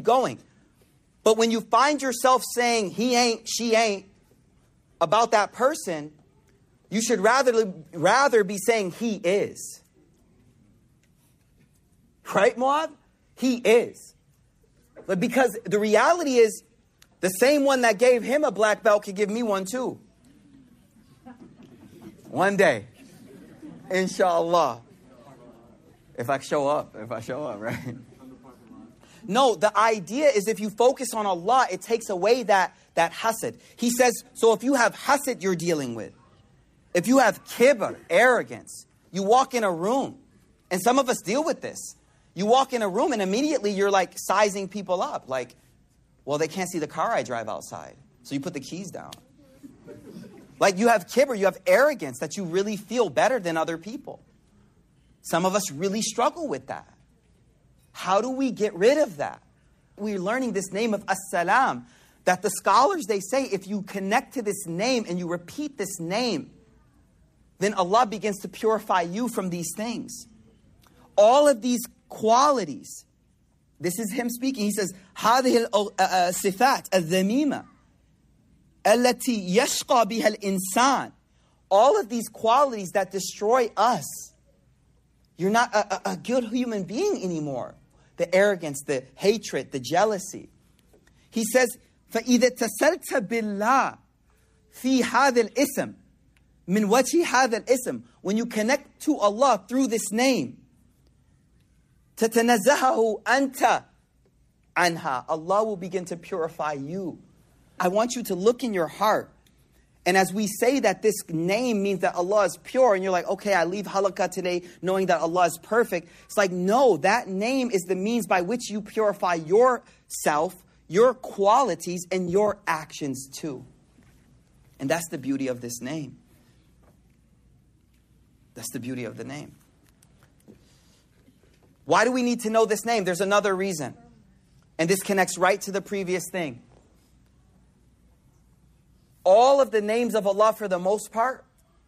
going. But when you find yourself saying he ain't, she ain't about that person, you should rather be saying he is. Right, Muad? He is. But because the reality is, the same one that gave him a black belt could give me one too. One day. Inshallah. If I show up, right? No, the idea is if you focus on Allah, it takes away that hasad. He says, so if you have hasad you're dealing with, if you have kibr, arrogance, you walk in a room, and some of us deal with this. You walk in a room and immediately you're like sizing people up. Like, well, they can't see the car I drive outside. So you put the keys down. Like you have kibr, you have arrogance that you really feel better than other people. Some of us really struggle with that. How do we get rid of that? We're learning this name of As-Salam, that the scholars, they say, if you connect to this name and you repeat this name, then Allah begins to purify you from these things. All of these qualities, this is him speaking. He says, هذه الصفات الذميمة التي يشقى بها الإنسان. All of these qualities that destroy us. You're not a good human being anymore. The arrogance, the hatred, the jealousy. He says, فَإِذَا اتصلت بالله في هذا الاسم من وجه هذا الاسم. When you connect to Allah through this name, تتنزهه أنت عنها. Allah will begin to purify you. I want you to look in your heart. And as we say that this name means that Allah is pure, and you're like, okay, I leave halaqah today knowing that Allah is perfect. It's like, no, that name is the means by which you purify yourself, your qualities, and your actions too. And that's the beauty of this name. That's the beauty of the name. Why do we need to know this name? There's another reason. And this connects right to the previous thing. All of the names of Allah for the most part,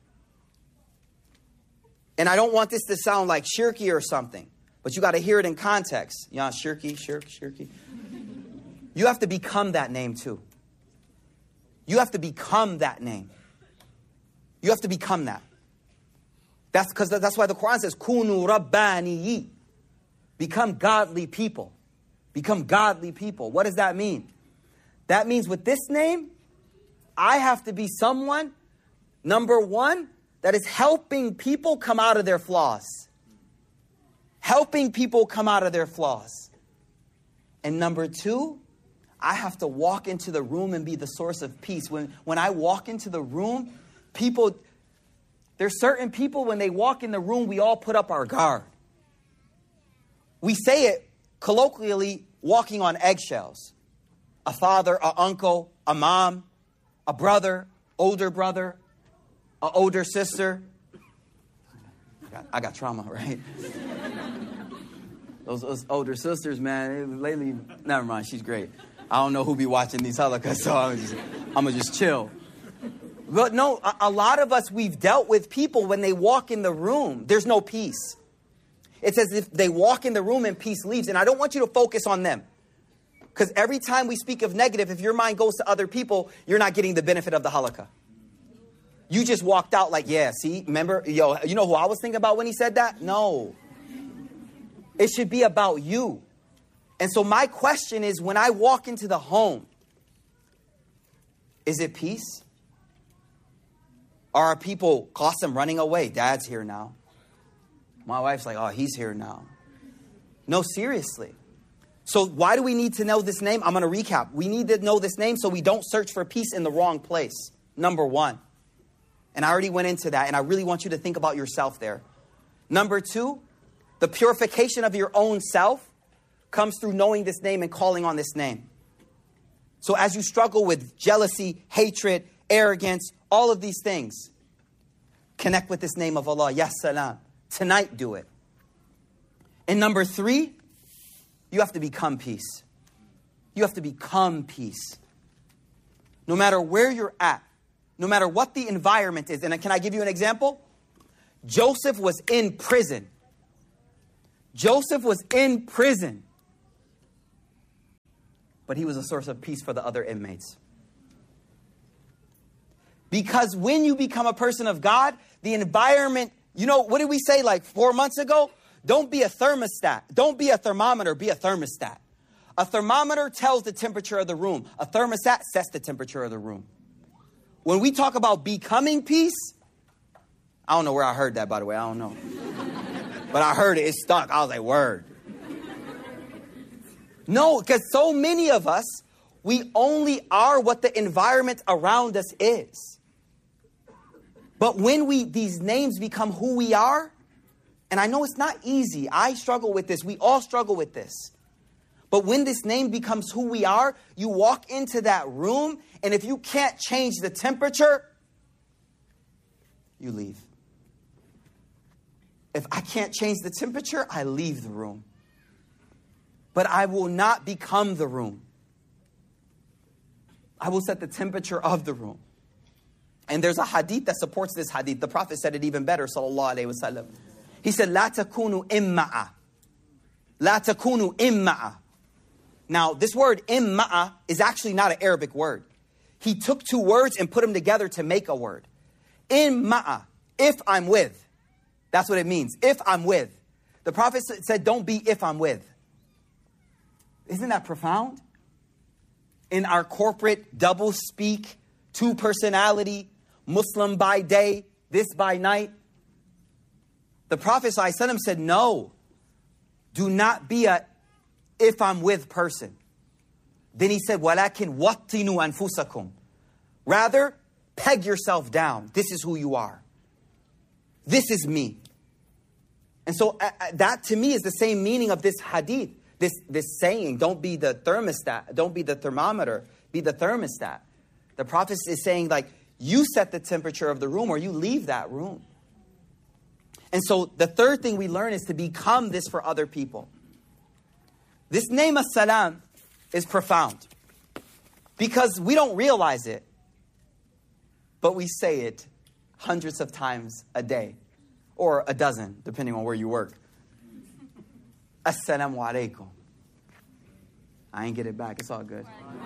and I don't want this to sound like shirky or something, but you got to hear it in context. Yeah, shirky. You have to become that name too. You have to become that name. You have to become that. That's why the Quran says, Kunu Rabbaniyi. Become godly people. Become godly people. What does that mean? That means with this name, I have to be someone, number one, that is helping people come out of their flaws. Helping people come out of their flaws. And number two, I have to walk into the room and be the source of peace. When I walk into the room, there's certain people, when they walk in the room, we all put up our guard. We say it colloquially, walking on eggshells. A father, an uncle, a mom, a brother, an older sister. I got trauma, right? Those older sisters, man, lately, never mind, she's great. I don't know who be watching these halaqas, so I'm going to just chill. But no, a lot of us, we've dealt with people when they walk in the room, there's no peace. It's as if they walk in the room and peace leaves. And I don't want you to focus on them. Because every time we speak of negative, if your mind goes to other people, you're not getting the benefit of the halaqah. You just walked out like, yeah, see, remember, you know who I was thinking about when he said that? No. It should be about you. And so my question is, when I walk into the home, is it peace? Or are people, Qasim, running away? Dad's here now. My wife's like, oh, he's here now. No, seriously. So why do we need to know this name? I'm going to recap. We need to know this name so we don't search for peace in the wrong place. Number one. And I already went into that, and I really want you to think about yourself there. Number two, the purification of your own self comes through knowing this name and calling on this name. So as you struggle with jealousy, hatred, arrogance, all of these things, connect with this name of Allah. Ya Salam. Tonight, do it. And number three, you have to become peace. You have to become peace. No matter where you're at, no matter what the environment is. And can I give you an example? Joseph was in prison. Joseph was in prison. but he was a source of peace for the other inmates. Because when you become a person of God, the environment, you know, what did we say like 4 months ago? Don't be a thermostat. Don't be a thermometer, be a thermostat. A thermometer tells the temperature of the room. A thermostat sets the temperature of the room. When we talk about becoming peace, I don't know where I heard that, by the way. I don't know. But I heard it. It stuck. I was like, word. No, because so many of us, we only are what the environment around us is. But when these names become who we are, and I know it's not easy. I struggle with this. We all struggle with this. But when this name becomes who we are, you walk into that room, and if you can't change the temperature, you leave. If I can't change the temperature, I leave the room. But I will not become the room. I will set the temperature of the room. And there's a hadith that supports this hadith. The Prophet said it even better, sallallahu alayhi wa sallam. He said, "La takunu imma'a. La takunu imma'a." Now, this word imma'a is actually not an Arabic word. He took two words and put them together to make a word. Imma'a, if I'm with. That's what it means, if I'm with. The Prophet said, don't be if I'm with. Isn't that profound? In our corporate double speak, two personality, Muslim by day, this by night. The Prophet ﷺ said, no, do not be a if I'm with person. Then he said, وَلَكِنْ وَطِّنُوا أَنفُسَكُمْ. Rather, peg yourself down. This is who you are. This is me. And so that to me is the same meaning of this hadith. This saying, don't be the thermostat, don't be the thermometer, be the thermostat. The Prophet is saying, like, you set the temperature of the room or you leave that room. And so the third thing we learn is to become this for other people. This name as-salam is profound because we don't realize it, but we say it hundreds of times a day or a dozen, depending on where you work. Assalamu alaikum. I ain't get it back. It's all good.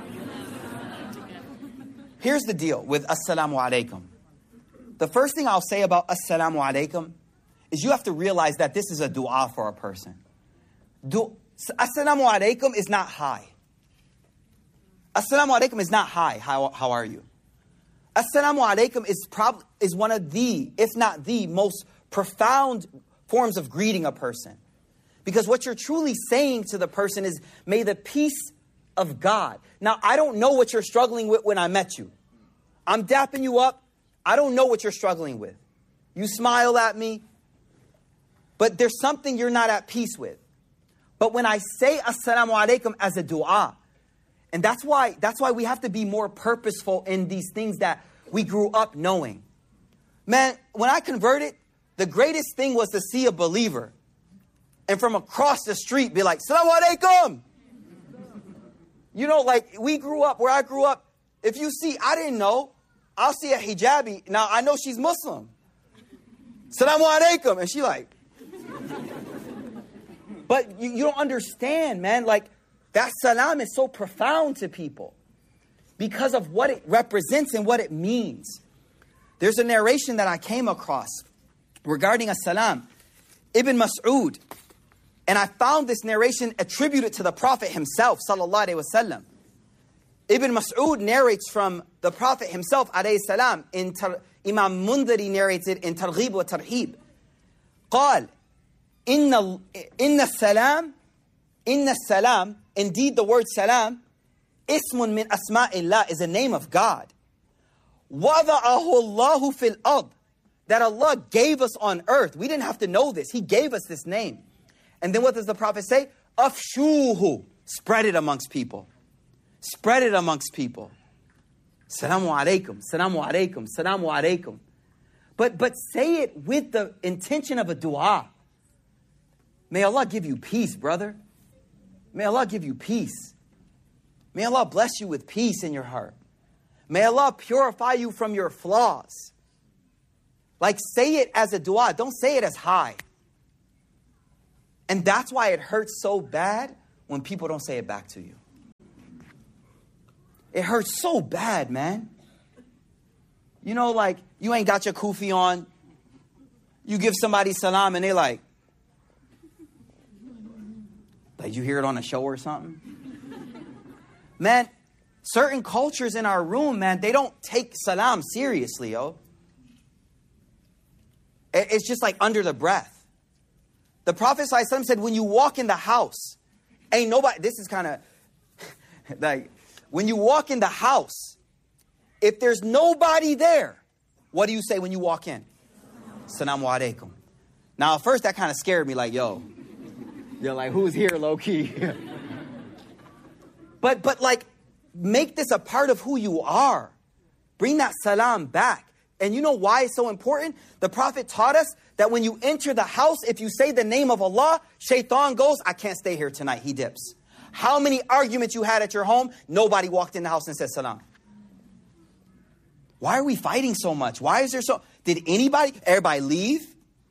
Here's the deal with assalamu alaikum. The first thing I'll say about assalamu alaikum is you have to realize that this is a dua for a person. Assalamu alaikum is not hi. Assalamu alaikum is not hi. How are you? Assalamu alaikum is one of the, if not the most profound forms of greeting a person. Because what you're truly saying to the person is, may the peace of God. Now, I don't know what you're struggling with when I met you. I'm dapping you up. I don't know what you're struggling with. You smile at me, but there's something you're not at peace with. But when I say assalamu alaikum as a dua, and that's why we have to be more purposeful in these things that we grew up knowing. Man, when I converted, the greatest thing was to see a believer and from across the street be like, Assalamu alaikum. You know, like we grew up, where I grew up, if you see, I didn't know, I'll see a hijabi. Now I know she's Muslim. Assalamu alaikum. And she like, but you don't understand, man. Like that salam is so profound to people because of what it represents and what it means. There's a narration that I came across regarding a salam. Ibn Mas'ud. And I found this narration attributed to the Prophet himself, sallallahu alaihi wasallam. Ibn Mas'ud narrates from the Prophet himself, alayhi salam. Imam Mundari narrates it in Targhib wa Tarhib. قال, inna salam, indeed the word salam, ismun min asma'illah, is a name of God. وَضَعَهُ اللَّهُ فِي الْأَرْضِ, that Allah gave us on earth. We didn't have to know this. He gave us this name. And then what does the Prophet say? Afshuhu. Spread it amongst people. Spread it amongst people. Salamu alaikum, salamu alaikum, salamu alaikum. But say it with the intention of a dua. May Allah give you peace, brother. May Allah give you peace. May Allah bless you with peace in your heart. May Allah purify you from your flaws. Like say it as a dua. Don't say it as hi. And that's why it hurts so bad when people don't say it back to you. It hurts so bad, man. You know, like, you ain't got your kufi on. You give somebody salam and they like you hear it on a show or something. Man, certain cultures in our room, man, they don't take salam seriously, yo. It's just like under the breath. The Prophet ﷺ said, when you walk in the house, ain't nobody, this is kind of like, when you walk in the house, if there's nobody there, what do you say when you walk in? Assalamu alaikum. Now, at first, that kind of scared me, like, yo, you're like, who's here, low-key? But like, make this a part of who you are. Bring that salam back. And you know why it's so important? The Prophet taught us that when you enter the house, if you say the name of Allah, shaitan goes, I can't stay here tonight. He dips. How many arguments you had at your home? Nobody walked in the house and said salam. Why are we fighting so much? Why is there so... Did everybody leave?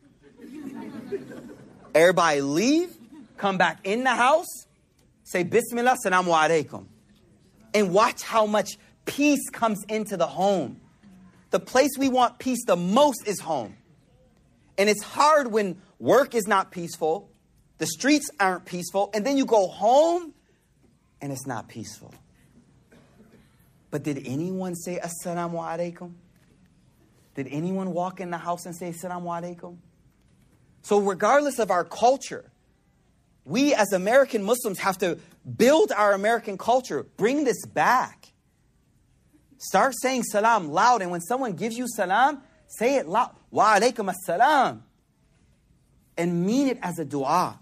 Everybody leave, come back in the house, say Bismillah, Salamu Alaikum. And watch how much peace comes into the home. The place we want peace the most is home. And it's hard when work is not peaceful, the streets aren't peaceful, and then you go home and it's not peaceful. But did anyone say Assalamu Alaikum? Did anyone walk in the house and say Assalamu Alaikum? So regardless of our culture, we as American Muslims have to build our American culture. Bring this back. Start saying salam loud. And when someone gives you salam, say it loud. Wa alaikum as-salam. And mean it as a dua.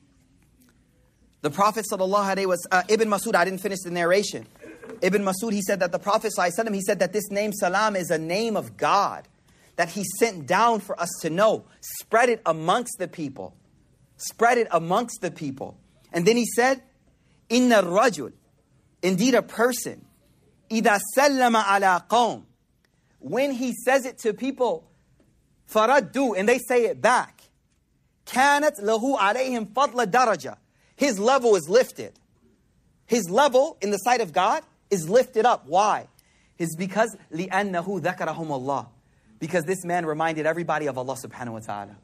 The Prophet sallallahu alaihi wasallam, Ibn Masud, I didn't finish the narration. Ibn Masud, he said that the Prophet sallallahu alaihi wasallam, he said that this name salam is a name of God that he sent down for us to know. Spread it amongst the people. Spread it amongst the people. And then he said, Inna rajul, indeed a person, إِذَا سَلَّمَ عَلَىٰ قَوْمٍ, when he says it to people, فَرَدُّوا, and they say it back, كَانَتْ لَهُ عَلَيْهِمْ فَضْلَ دَرَجَةٍ, his level is lifted. His level in the sight of God is lifted up. Why? It's because لِأَنَّهُ ذَكَرَهُمُ اللَّهِ, because this man reminded everybody of Allah subhanahu wa ta'ala.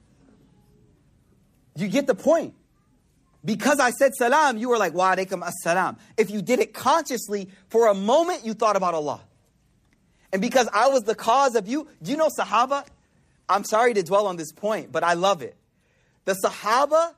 You get the point. Because I said salam, you were like, wa alaikum as-salam. If you did it consciously, for a moment you thought about Allah. And because I was the cause of you, do you know Sahaba? I'm sorry to dwell on this point, but I love it. The Sahaba,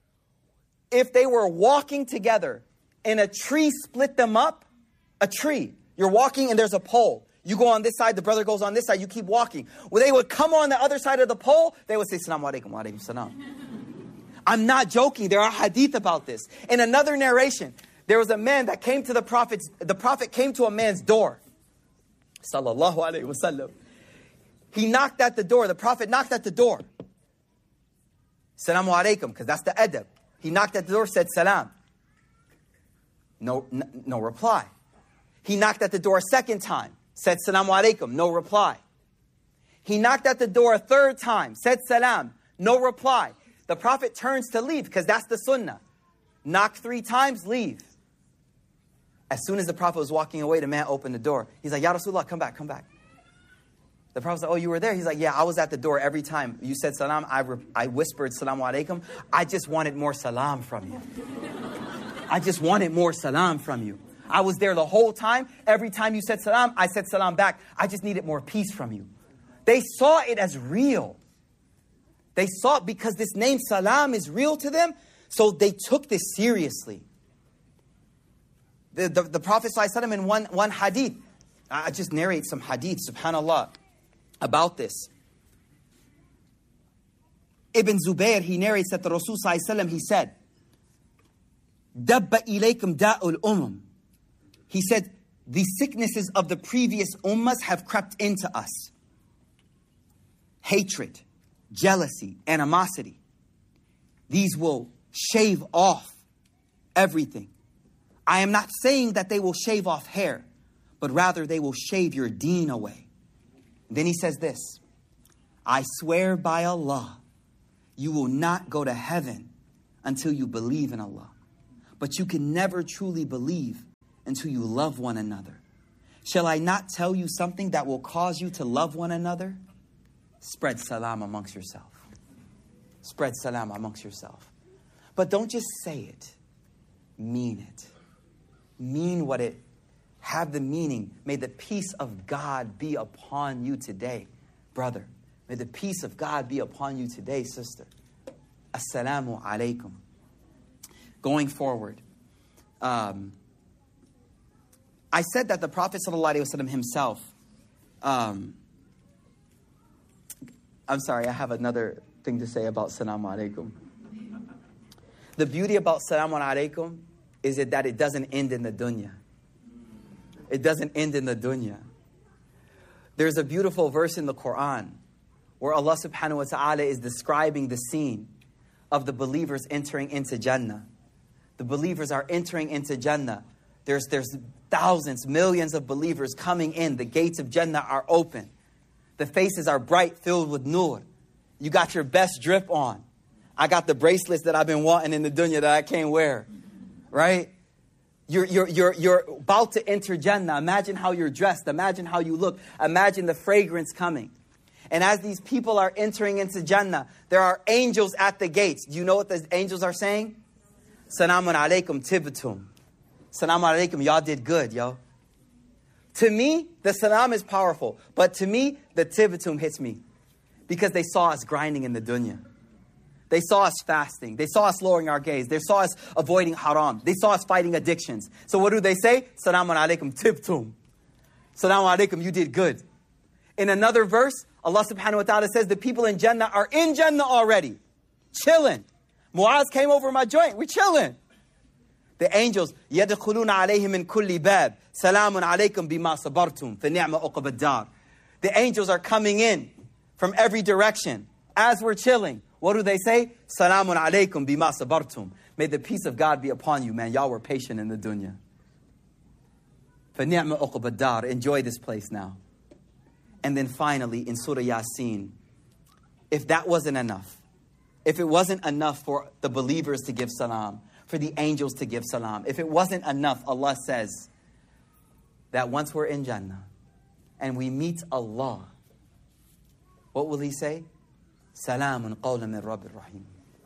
if they were walking together and a tree split them up, a tree, you're walking and there's a pole. You go on this side, the brother goes on this side, you keep walking. When they would come on the other side of the pole, they would say, Assalamu alaikum, wa alaikum salam. I'm not joking. There are hadith about this. In another narration, there was a man that came to the Prophet came to a man's door. Sallallahu alaihi wasallam. He knocked at the door. The Prophet knocked at the door. Salamu alaikum, because that's the adab. He knocked at the door, said salam. No reply. He knocked at the door a second time, said salamu alaikum, no reply. He knocked at the door a third time, said salam, no reply. The Prophet turns to leave, because that's the sunnah. Knock 3 times, leave. As soon as the Prophet was walking away, the man opened the door. He's like, Ya Rasulullah, come back, come back. The Prophet said, oh, you were there? He's like, yeah, I was at the door every time you said salam. I whispered salamu alaikum. I just wanted more salam from you. I just wanted more salam from you. I was there the whole time. Every time you said salam, I said salam back. I just needed more peace from you. They saw it as real. They saw it because this name salam is real to them. So they took this seriously. The Prophet ﷺ in one hadith, I just narrate some hadith, subhanallah, about this. Ibn Zubayr, he narrates that the Rasul ﷺ, he said, Dabba ilaykum da'ul umam. He said, the sicknesses of the previous ummas have crept into us. Hatred, jealousy, animosity. These will shave off everything. I am not saying that they will shave off hair, but rather they will shave your deen away. Then he says this, I swear by Allah, you will not go to heaven until you believe in Allah. But you can never truly believe until you love one another. Shall I not tell you something that will cause you to love one another? Spread salam amongst yourself. Spread salam amongst yourself. But don't just say it. Mean it. Mean what it, have the meaning. May the peace of God be upon you today, brother. May the peace of God be upon you today, sister. Assalamu alaikum. Going forward, I said that the Prophet ﷺ himself, I'm sorry, I have another thing to say about Salamu alaikum. The beauty about Salamu alaikum is that it doesn't end in the dunya. It doesn't end in the dunya. There's a beautiful verse in the Quran where Allah subhanahu wa ta'ala is describing the scene of the believers entering into Jannah. The believers are entering into Jannah. There's thousands, millions of believers coming in. The gates of Jannah are open. The faces are bright, filled with nur. You got your best drip on. I got the bracelets that I've been wanting in the dunya that I can't wear. Right? You're about to enter Jannah. Imagine how you're dressed. Imagine how you look. Imagine the fragrance coming. And as these people are entering into Jannah, there are angels at the gates. Do you know what the angels are saying? Salamun alaikum tibtum. Salamun alaikum, y'all did good, yo. To me, the salam is powerful. But to me, the tibtum hits me. Because they saw us grinding in the dunya. They saw us fasting. They saw us lowering our gaze. They saw us avoiding haram. They saw us fighting addictions. So what do they say? Salamun alaikum tibtum. Salamun alaikum, you did good. In another verse, Allah subhanahu wa ta'ala says the people in Jannah are in Jannah already. Chilling. Muaz came over my joint. We're chilling. The angels, يَدْخُلُونَ عَلَيْهِمْ مِنْ كُلِّ بَابٍ سَلَامٌ عَلَيْكُمْ بِمَا صَبَرْتُمْ فَنِعْمَ عُقْبَى الدَّارِ. The angels are coming in from every direction. As we're chilling, what do they say? Salamun alaykum bima sabartum. May the peace of God be upon you, man. Y'all were patient in the dunya. فَنِعْمَ عُقْبَى الدَّارِ. Enjoy this place now. And then finally, in Surah Yasin, if that wasn't enough, if it wasn't enough for the believers to give salam, for the angels to give salam, if it wasn't enough, Allah says that once we're in Jannah and we meet Allah, what will He say? Salamun qawlan min Rabbir Rahim.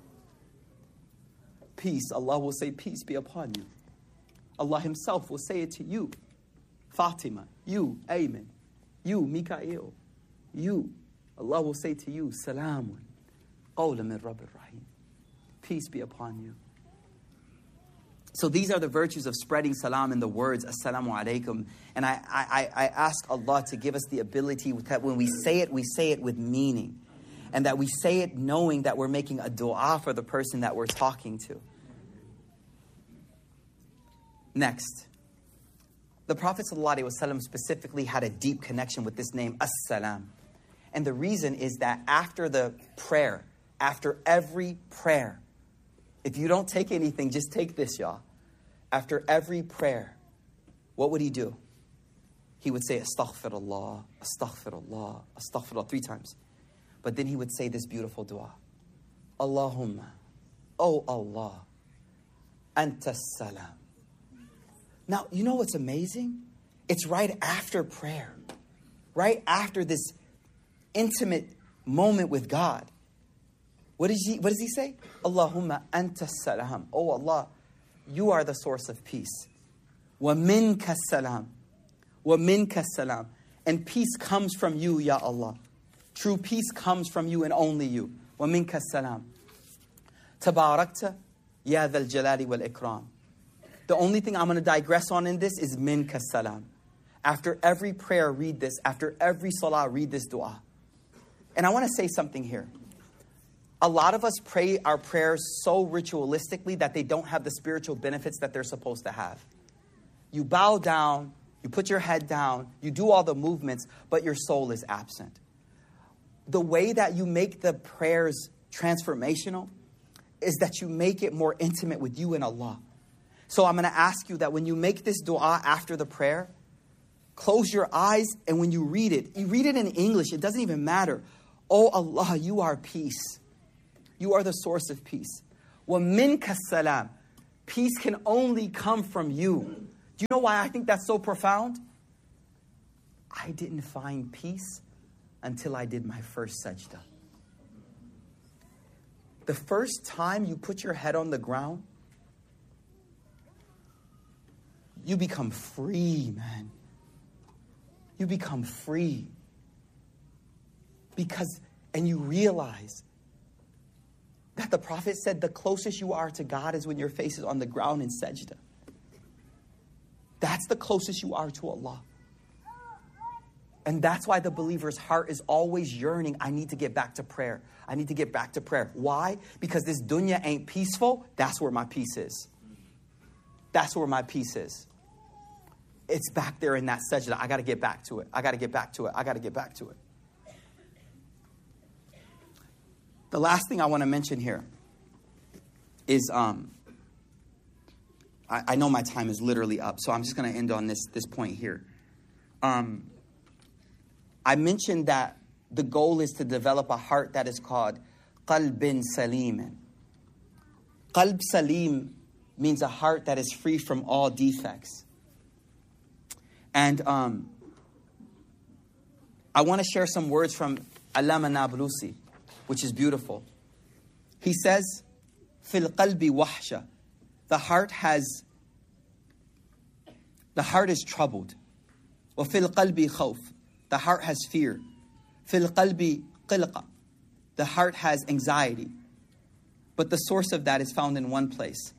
Peace. Allah will say, peace be upon you. Allah Himself will say it to you. Fatima, you, Ayman, you, Mikael, you. Allah will say to you, Salamun qawlan min Rabbir Rahim. Peace be upon you. So these are the virtues of spreading salam in the words, Assalamu alaikum. And I ask Allah to give us the ability that when we say it with meaning. And that we say it knowing that we're making a dua for the person that we're talking to. Next. The Prophet ﷺ specifically had a deep connection with this name, As-Salam. And the reason is that after the prayer, after every prayer, if you don't take anything, just take this, y'all. After every prayer, what would he do? He would say, Astaghfirullah, Astaghfirullah, Astaghfirullah 3 times. But then he would say this beautiful dua. Allahumma, oh Allah, Anta Salam. Now, you know what's amazing? It's right after prayer. Right after this intimate moment with God. What does he say? Allahumma anta salam. Oh Allah, you are the source of peace. Wa minka salam. Wa minka salam. And peace comes from you, Ya Allah. True peace comes from you and only you. Wa minka salam. Tabarakta ya dhal jalali wal ikram. The only thing I'm going to digress on in this is minka salam. After every prayer, read this. After every salah, read this dua. And I want to say something here. A lot of us pray our prayers so ritualistically that they don't have the spiritual benefits that they're supposed to have. You bow down, you put your head down, you do all the movements, but your soul is absent. The way that you make the prayers transformational is that you make it more intimate with you and Allah. So I'm going to ask you that when you make this dua after the prayer, close your eyes, and when you read it in English, it doesn't even matter. Oh Allah, you are peace. You are the source of peace. Wa minka salam. Peace can only come from you. Do you know why I think that's so profound? I didn't find peace until I did my first sajda. The first time you put your head on the ground, you become free, man. You become free. And you realize that the Prophet said the closest you are to God is when your face is on the ground in sajda. That's the closest you are to Allah. And that's why the believer's heart is always yearning, I need to get back to prayer. I need to get back to prayer. Why? Because this dunya ain't peaceful. That's where my peace is. That's where my peace is. It's back there in that sajda. I got to get back to it. I got to get back to it. I got to get back to it. The last thing I want to mention here is, I know my time is literally up, so I'm just going to end on this point here. I mentioned that the goal is to develop a heart that is called qalbin salim. Qalb salim means a heart that is free from all defects. And I want to share some words from Allama Nablusi, which is beautiful. He says, fil qalbi wahsha. The heart is troubled. Wa fil qalbi khawf. The heart has fear. Fil qalbi qilqa. The heart has anxiety. But the source of that is found in one place.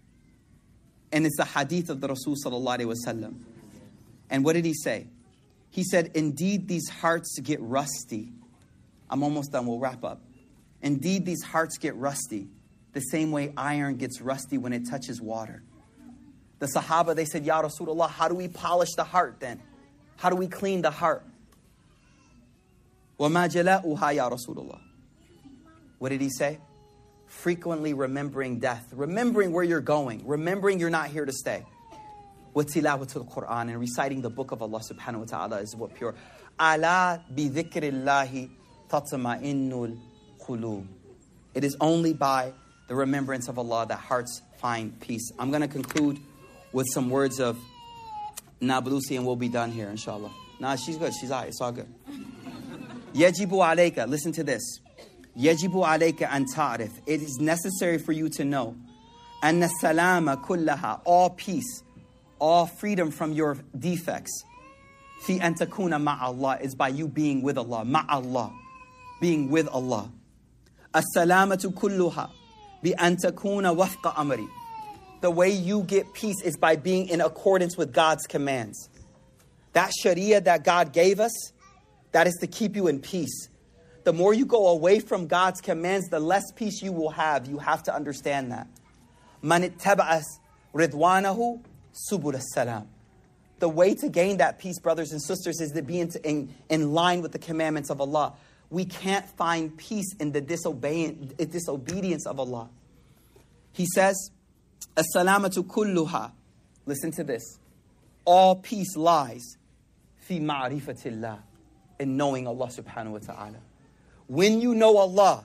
And it's the hadith of the Rasul sallallahu alaihi wasallam. And what did he say? He said, indeed these hearts get rusty. I'm almost done, we'll wrap up. Indeed these hearts get rusty, the same way iron gets rusty when it touches water. The Sahaba, they said, Ya Rasulullah, how do we polish the heart then? How do we clean the heart? وَمَا جَلَاؤُهَا يَا رَسُولُ اللَّهِ. What did he say? Frequently remembering death, remembering where you're going, remembering you're not here to stay. وَتِلَاوَةُ الْقُرْآنِ, and reciting the book of Allah subhanahu wa ta'ala is what pure. أَلَا بِذِكْرِ اللَّهِ تَطْمَئِنُّ الْقُلُوبِ. It is only by the remembrance of Allah that hearts find peace. I'm going to conclude with some words of Nablusi and we'll be done here, inshallah. Nah, she's good. She's all right. It's all good. Yajibu alayka. Listen to this. Yajibu alayka an ta'rif. It is necessary for you to know. Anna salama kullaha. All peace, all freedom from your defects. Fi an takuna ma'allah is by you being with Allah. Ma'allah. Being with Allah. As-salamatu kulluha. Bi an takuna wafqa amri. The way you get peace is by being in accordance with God's commands. That sharia that God gave us, that is to keep you in peace. The more you go away from God's commands, the less peace you will have. You have to understand that. Man ittaba'as ridwanahu subul as-salam. The way to gain that peace, brothers and sisters, is to be in line with the commandments of Allah. We can't find peace in the disobedience of Allah. He says, as-salamatu kulluha. Listen to this. All peace lies fi ma'rifatillah, in knowing Allah subhanahu wa ta'ala. When you know Allah,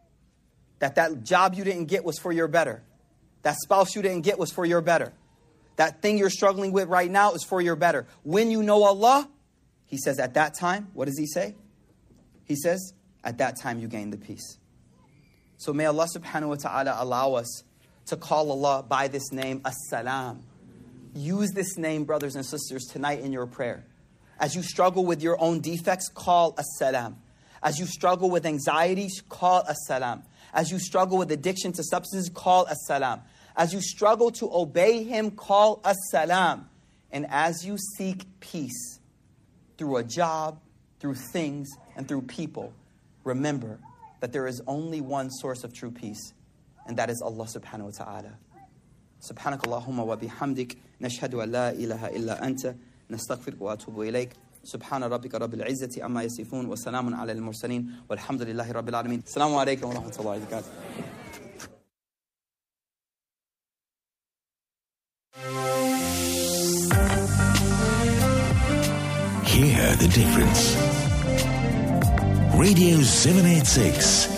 that job you didn't get was for your better. That spouse you didn't get was for your better. That thing you're struggling with right now is for your better. When you know Allah, he says at that time, what does he say? He says, at that time you gain the peace. So may Allah subhanahu wa ta'ala allow us to call Allah by this name, As-Salam. Use this name, brothers and sisters, tonight in your prayer. As you struggle with your own defects, call As-Salam. As you struggle with anxieties, call As-Salam. As you struggle with addiction to substances, call As-Salam. As you struggle to obey Him, call As-Salam. And as you seek peace through a job, through things, and through people, remember that there is only one source of true peace, and that is Allah subhanahu wa ta'ala. سبحانك اللهم وبحمدك نشهد أن لا إله إلا أنت نستغفرك وأتوب إليك سبحان ربك رب العزة عما يصفون وسلام على المرسلين والحمد لله رب العالمين السلام عليكم ورحمة الله وبركاته. Hear the difference. Radio 786.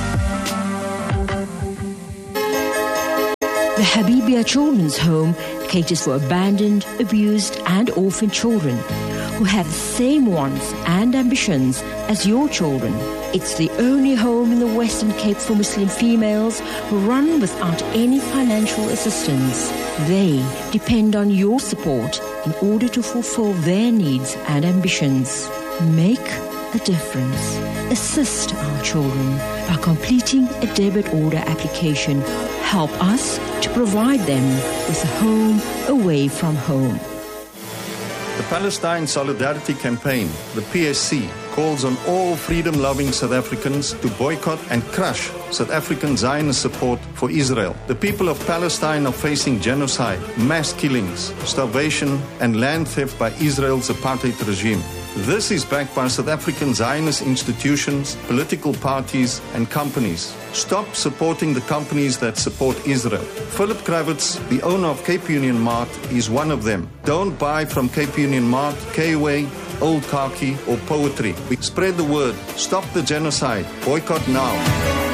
The Habibia Children's Home caters for abandoned, abused and orphaned children who have the same wants and ambitions as your children. It's the only home in the Western Cape for Muslim females who run without any financial assistance. They depend on your support in order to fulfill their needs and ambitions. Make a difference. Assist our children by completing a debit order application. Help us to provide them with a home away from home. The Palestine Solidarity Campaign, the PSC, calls on all freedom-loving South Africans to boycott and crush South African Zionist support for Israel. The people of Palestine are facing genocide, mass killings, starvation, and land theft by Israel's apartheid regime. This is backed by South African Zionist institutions, political parties, and companies. Stop supporting the companies that support Israel. Philip Kravitz, the owner of Cape Union Mart, is one of them. Don't buy from Cape Union Mart, K-Way, Old Khaki, or Poetry. Spread the word. Stop the genocide. Boycott now.